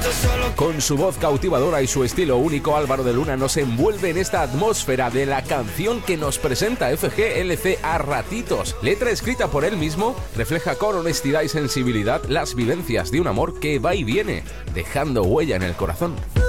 Con su voz cautivadora y su estilo único, Álvaro de Luna nos envuelve en esta atmósfera de la canción que nos presenta FGLC a ratitos. Letra escrita por él mismo, refleja con honestidad y sensibilidad las vivencias de un amor que va y viene, dejando huella en el corazón.